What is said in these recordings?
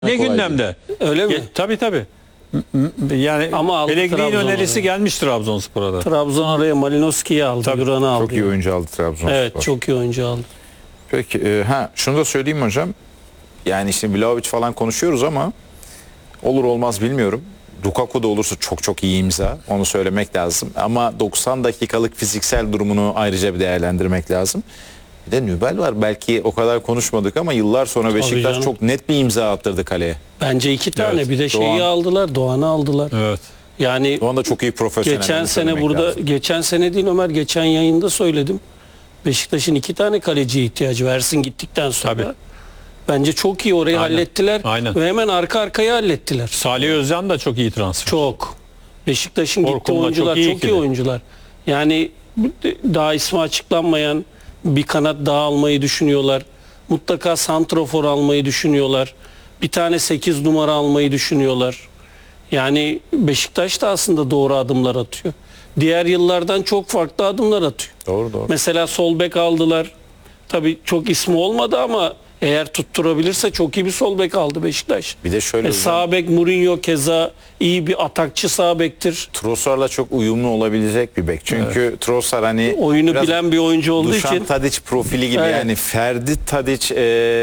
Ne gündemde? Öyle mi? Tabii tabii. Yani Ama Pellegrini Trabzon önerisi oraya. gelmiş Trabzonspor'a da. Trabzon oraya Malinowski'yi aldı. Tabii, Duran'ı aldı. Çok iyi oyuncu aldı Trabzonspor. Evet, çok iyi oyuncu aldı. Peki şunu da söyleyeyim hocam. Yani işte Vlahovic falan konuşuyoruz ama olur olmaz bilmiyorum. Lukaku da olursa çok çok iyi imza. Onu söylemek lazım. Ama 90 dakikalık fiziksel durumunu ayrıca bir değerlendirmek lazım. Bir de Nübel var. Belki o kadar konuşmadık ama yıllar sonra Beşiktaş canım. çok net bir imza attırdı kaleye. Bence iki tane. Evet, Bir de şeyi Doğan. aldılar. Doğan'ı aldılar. Evet. Yani O anda çok iyi profesyonel. geçen olduğunu sene söylemek burada, lazım. geçen sene değil Ömer, geçen yayında söyledim. Beşiktaş'ın iki tane kaleciye ihtiyacı versin gittikten sonra. Tabii. Bence çok iyi orayı Aynen, hallettiler. aynen. Ve hemen arka arkaya hallettiler. Salih Özcan da çok iyi transfer. Çok. Beşiktaş'ın gittiği Orkun'la oyuncular çok iyi çok iyi ikili. oyuncular. Yani daha ismi açıklanmayan bir kanat daha almayı düşünüyorlar. Mutlaka santrofor almayı düşünüyorlar. Bir tane 8 numara almayı düşünüyorlar. Yani Beşiktaş da aslında doğru adımlar atıyor. Diğer yıllardan çok farklı adımlar atıyor. Doğru. Mesela sol bek aldılar. Tabii çok ismi olmadı ama eğer tutturabilirse çok iyi bir sol bek aldı Beşiktaş. Bir de şöyle Sağ bek Mourinho keza iyi bir atakçı sağ bektir. Trossard'la çok uyumlu olabilecek bir bek. Çünkü Trossard hani Oyunu biraz bilen bir oyuncu olduğu Dušan için. Tadić profili gibi, Evet. yani Ferdi Tadić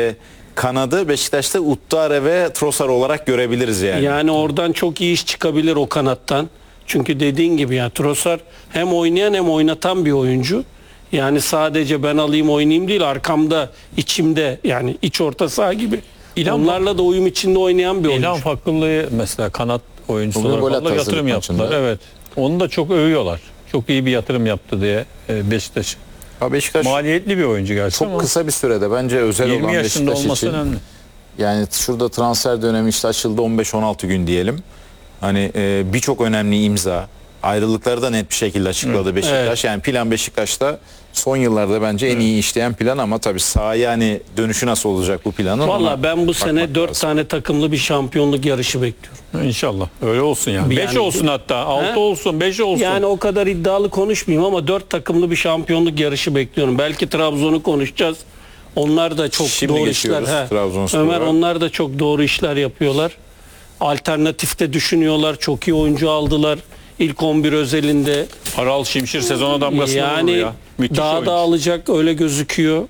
kanadı Beşiktaş'ta Uttare ve Trossard olarak görebiliriz yani. Yani oradan çok iyi iş çıkabilir o kanattan. Çünkü dediğin gibi ya Trossard hem oynayan hem oynatan bir oyuncu. Yani sadece ben alayım oynayayım değil, arkamda, içimde, yani iç orta saha gibi. İlhan Onlarla da uyum içinde oynayan bir oyuncu. İlhan Fakırlı'yı mesela kanat oyuncusu Bugün olarak gol attı vallahi yatırım hazırlık yaptılar. maçında. Evet. Onu da çok övüyorlar. Çok iyi bir yatırım yaptı diye Beşiktaş. Ha, Beşiktaş Maliyetli bir oyuncu gerçi çok ama kısa bir sürede bence özel 20 olan yaşında Beşiktaş olması için. önemli. Yani şurada transfer dönemi işte açıldı, 15-16 gün diyelim. Hani birçok önemli imza. Ayrılıkları da net bir şekilde açıkladı Beşiktaş. Evet. Yani plan Beşiktaş'ta son yıllarda bence en iyi işleyen plan, ama tabii sahaya hani dönüşü nasıl olacak bu planın? Valla ben bu sene bakmak 4 lazım. tane takımlı bir şampiyonluk yarışı bekliyorum. İnşallah. Öyle olsun yani. 5 Yani- olsun hatta. 6 He? olsun, 5 olsun. Yani o kadar iddialı konuşmayayım ama 4 takımlı bir şampiyonluk yarışı bekliyorum. Belki Trabzon'u konuşacağız. Onlar da çok Şimdi doğru işler. geçiyoruz Trabzonspor'a. Ömer, onlar da çok doğru işler yapıyorlar. Alternatifte düşünüyorlar. Çok iyi oyuncu aldılar. İlk 11 özelinde. Aral Şimşir sezona damgasını vurdu Yani ya. Müthiş daha oyuncu. da alacak öyle gözüküyor.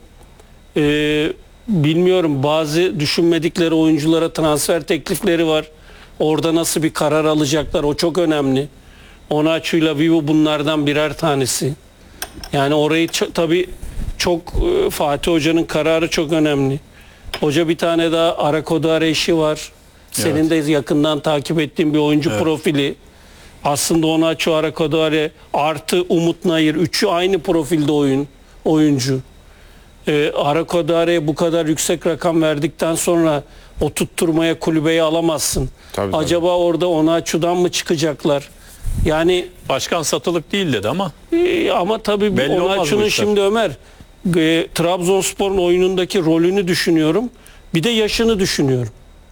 Bilmiyorum, bazı düşünmedikleri oyunculara transfer teklifleri var. Orada nasıl bir karar alacaklar, o çok önemli. Onaçu'yla Vivo bunlardan birer tanesi. Yani orayı tabii çok Fatih Hoca'nın kararı çok önemli. Hoca bir tane daha Arakodare işi var. Senin de yakından takip ettiğin bir oyuncu profili. Aslında Onaçu, Arakodare artı Umut Nayır, üçü aynı profilde oyuncu. Arakodare'ye bu kadar yüksek rakam verdikten sonra o tutturmaya kulübeyi alamazsın. Tabii. Acaba orada Onaçu'dan mı çıkacaklar? Yani Başkan satılık değil dedi ama ama tabii Belli olmaz bu Onaçu'nun işler. şimdi Ömer Trabzonspor'un oyunundaki rolünü düşünüyorum. Bir de yaşını düşünüyorum.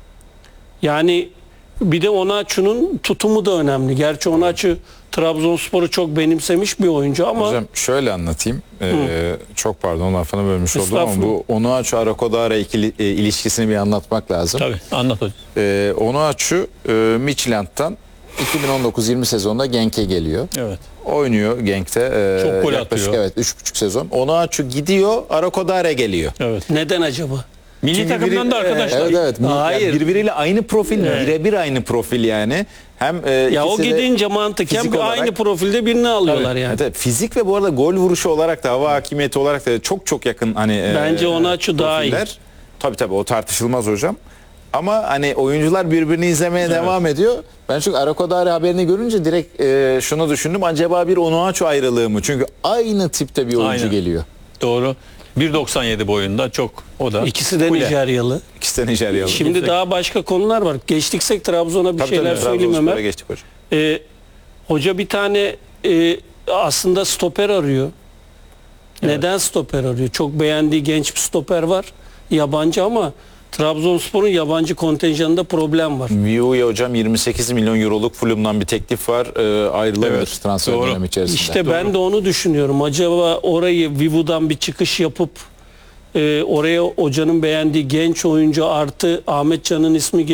Yani bir de Onaçu'nun tutumu da önemli. Gerçi Onaçu Trabzonspor'u çok benimsemiş bir oyuncu ama Hocam şöyle anlatayım. Çok pardon, lafını bölmüş oldum ama Estağfurullah. bu Onuachu Arakodare ilişkisini bir anlatmak lazım. tabii anlat hocam. Onuachu Midtjylland'dan 2019-20 sezonunda Genk'e geliyor. Evet. Oynuyor Genk'te. Çok gol yaklaşık atıyor. evet 3,5 sezon. Onuachu gidiyor, Arakodare geliyor. Evet. neden acaba? Milli Çünkü takımdan da arkadaşlar. Evet. Hayır. Yani birbiriyle aynı profil, birebir aynı profil yani. Hem Ya o ikisi de gidince mantıken fizik bir olarak- aynı profilde birini alıyorlar yani. Evet, fizik ve bu arada gol vuruşu olarak da, hava hakimiyeti olarak da çok yakın hani. Bence Onuachu daha iyi. profiller. Tabii o tartışılmaz hocam. Ama hani oyuncular birbirini izlemeye devam ediyor. Ben çünkü Arakodare haberini görünce direkt şunu düşündüm. Acaba bir Onuachu ayrılığı mı? Çünkü aynı tipte bir oyuncu Aynen. geliyor. Doğru. 1.97 boyunda çok, o da. İkisi de Kule. Nijeryalı. İkisi de Nijeryalı. Şimdi daha başka konular var. Geçtiksek Trabzon'a bir şeyler söyleyeyim Trabzonspor'a Ömer. geçtik hocam. Hoca bir tane aslında stoper arıyor. Neden stoper arıyor? Çok beğendiği genç bir stoper var. Yabancı ama Trabzonspor'un yabancı kontenjanında problem var. Viu'ya hocam 28 milyon euroluk Fulham'dan bir teklif var. Ayrılabilir Evet, transfer doğru. dönemi içerisinde. İşte ben de onu düşünüyorum. Acaba orayı Vivo'dan bir çıkış yapıp oraya hocanın beğendiği genç oyuncu artı Ahmet Can'ın ismi